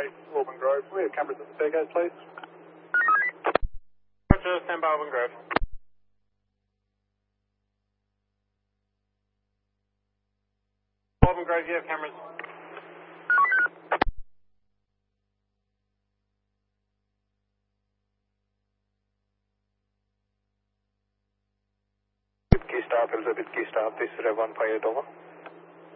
police, Auburn Grove. We have cameras at the staircase, please. Roger, stand by Auburn Grove. Auburn Grove, you have cameras. Key stop, Elizabeth Key stop, this is 158 over.